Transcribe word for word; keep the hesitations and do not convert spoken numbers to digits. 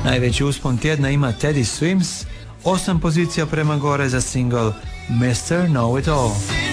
Najveći uspon tjedna ima Teddy Swims, osam pozicija prema gore za single mister Know It All.